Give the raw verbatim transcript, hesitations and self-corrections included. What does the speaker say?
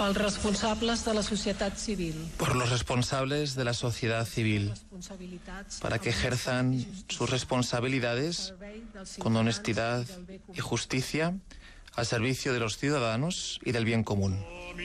pels responsables de la societat civil, por los responsables de la sociedad civil, para que ejerzan sus responsabilidades con honestidad y justicia al servicio de los ciudadanos y del bien común.